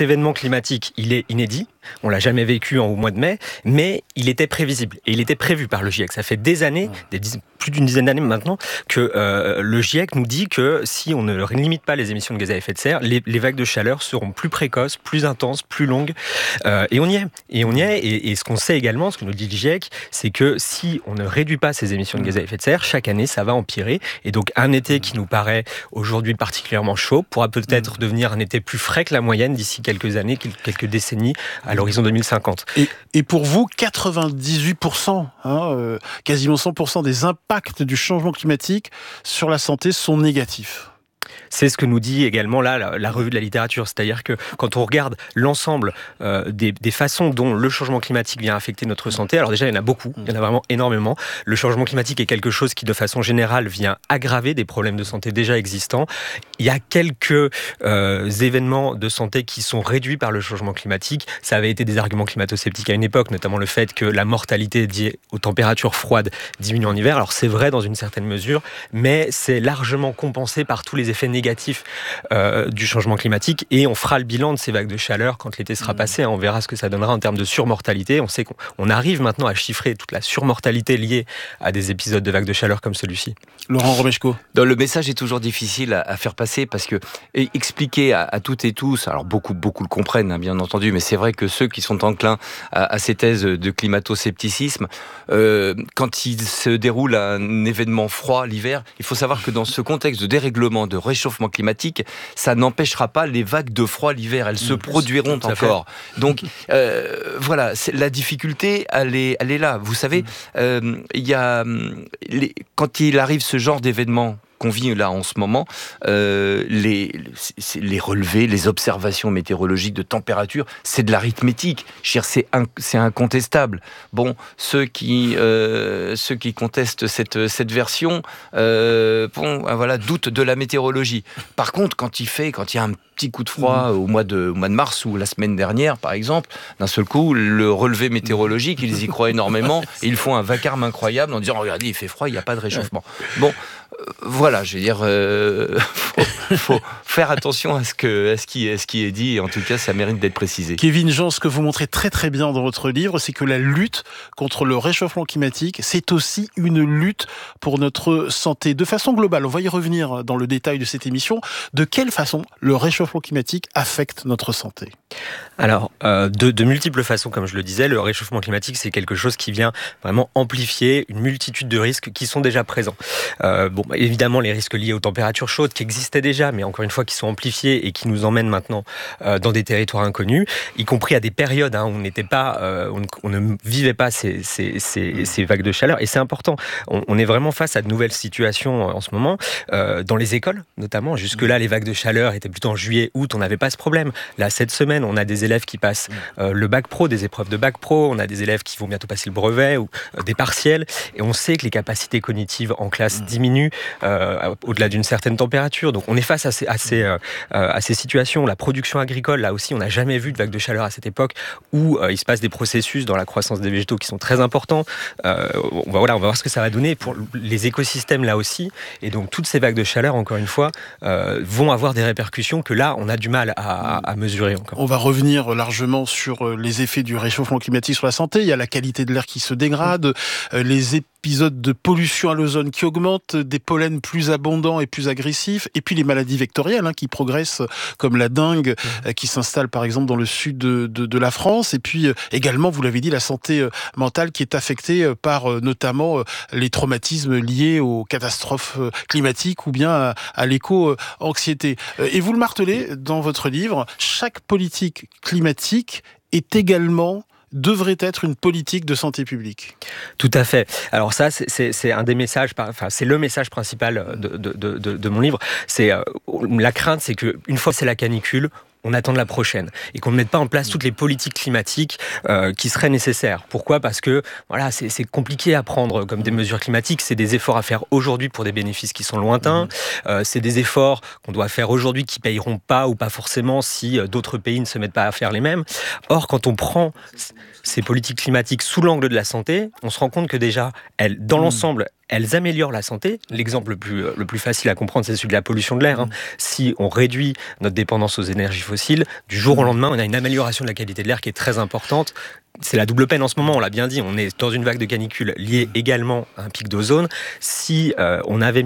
cet événement climatique, il est inédit. On l'a jamais vécu au mois de mai, mais il était prévisible et il était prévu par le GIEC. Ça fait des années, plus d'une dizaine d'années maintenant, que le GIEC nous dit que si on ne limite pas les émissions de gaz à effet de serre, les vagues de chaleur seront plus précoces, plus intenses, plus longues. Et on y est. Et ce qu'on sait également, ce que nous dit le GIEC, c'est que si on ne réduit pas ces émissions de gaz à effet de serre, chaque année, ça va empirer. Et donc, un été qui nous paraît aujourd'hui particulièrement chaud pourra peut-être devenir un été plus frais que la moyenne d'ici quelques années, quelques décennies, à l'horizon 2050. Et pour vous, 98%, quasiment 100% des impacts du changement climatique sur la santé sont négatifs. C'est ce que nous dit également là la revue de la littérature. C'est-à-dire que quand on regarde l'ensemble des façons dont le changement climatique vient affecter notre santé, alors déjà il y en a beaucoup, il y en a vraiment énormément. Le changement climatique est quelque chose qui de façon générale vient aggraver des problèmes de santé déjà existants. Il y a quelques événements de santé qui sont réduits par le changement climatique. Ça avait été des arguments climato-sceptiques à une époque, notamment le fait que la mortalité liée aux températures froides diminue en hiver. Alors c'est vrai dans une certaine mesure, mais c'est largement compensé par tous les effets négatifs du changement climatique, et on fera le bilan de ces vagues de chaleur quand l'été sera passé. On verra ce que ça donnera en termes de surmortalité. On sait qu'on arrive maintenant à chiffrer toute la surmortalité liée à des épisodes de vagues de chaleur comme celui-ci. Laurent Romeshko. Le message est toujours difficile à faire passer parce que expliquer à toutes et tous, alors beaucoup le comprennent bien entendu, mais c'est vrai que ceux qui sont enclins à ces thèses de climato-scepticisme, quand il se déroule un événement froid l'hiver, il faut savoir que dans ce contexte de dérèglement, de réchauffement climatique, ça n'empêchera pas les vagues de froid l'hiver, elles se produiront encore. Donc voilà, la difficulté, elle est là. Vous savez, quand il arrive ce genre d'événement qu'on vit là en ce moment, les relevés, les observations météorologiques de température, c'est de l'arithmétique. C'est incontestable. Bon, ceux qui contestent cette version, doutent de la météorologie. Par contre, quand il y a un petit coup de froid au mois de mars ou la semaine dernière, par exemple, d'un seul coup, le relevé météorologique, ils y croient énormément et ils font un vacarme incroyable en disant « Regardez, il fait froid, il n'y a pas de réchauffement ». Bon, voilà, je veux dire, faut faire attention à ce qui est dit, et en tout cas, ça mérite d'être précisé. Kevin Jean, ce que vous montrez très très bien dans votre livre, c'est que la lutte contre le réchauffement climatique, c'est aussi une lutte pour notre santé. De façon globale, on va y revenir dans le détail de cette émission. De quelle façon le réchauffement climatique affecte notre santé ? Alors, de multiples façons, comme je le disais, le réchauffement climatique, c'est quelque chose qui vient vraiment amplifier une multitude de risques qui sont déjà présents. Évidemment, les risques liés aux températures chaudes qui existaient déjà, mais encore une fois, qui sont amplifiés et qui nous emmènent maintenant dans des territoires inconnus, y compris à des périodes où on ne vivait pas ces vagues de chaleur. Et c'est important. On est vraiment face à de nouvelles situations en ce moment, dans les écoles notamment. Jusque-là, les vagues de chaleur étaient plutôt en juillet, août, on n'avait pas ce problème. Là, cette semaine, on a des élèves qui passent le bac pro, des épreuves de bac pro, on a des élèves qui vont bientôt passer le brevet ou des partiels, et on sait que les capacités cognitives en classe diminuent au-delà d'une certaine température. Donc on est face à ces situations. La production agricole, là aussi, on n'a jamais vu de vague de chaleur à cette époque où il se passe des processus dans la croissance des végétaux qui sont très importants. On va voir ce que ça va donner pour les écosystèmes là aussi. Et donc toutes ces vagues de chaleur, encore une fois, vont avoir des répercussions que là, on a du mal à mesurer encore. On va revenir largement sur les effets du réchauffement climatique sur la santé. Il y a la qualité de l'air qui se dégrade, les épisodes de pollution à l'ozone qui augmentent, des pollens plus abondants et plus agressifs, et puis les maladies vectorielles qui progressent, comme la dengue, qui s'installe par exemple dans le sud de la France, et puis également, vous l'avez dit, la santé mentale qui est affectée par notamment les traumatismes liés aux catastrophes climatiques ou bien à l'éco-anxiété. Et vous le martelez dans votre livre, chaque politique climatique devrait être une politique de santé publique. Tout à fait. Alors ça, c'est un des messages, c'est le message principal de mon livre. C'est la crainte, c'est que une fois que c'est la canicule, on attend de la prochaine et qu'on ne mette pas en place toutes les politiques climatiques qui seraient nécessaires. Pourquoi ? Parce que c'est compliqué à prendre comme des mesures climatiques. C'est des efforts à faire aujourd'hui pour des bénéfices qui sont lointains. C'est des efforts qu'on doit faire aujourd'hui qui payeront pas ou pas forcément si d'autres pays ne se mettent pas à faire les mêmes. Or, quand on prend ces politiques climatiques sous l'angle de la santé, on se rend compte que déjà, dans l'ensemble, elles améliorent la santé. L'exemple le plus facile à comprendre, c'est celui de la pollution de l'air. Si on réduit notre dépendance aux énergies fossiles, du jour au lendemain, on a une amélioration de la qualité de l'air qui est très importante. C'est la double peine en ce moment, on l'a bien dit, on est dans une vague de canicule liée également à un pic d'ozone. Si on avait